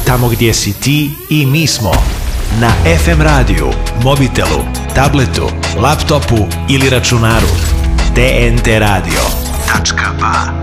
Tamo gdje si ti i mi smo. Na FM radiju, mobitelu, tabletu, laptopu ili računaru. TNT Radio.ba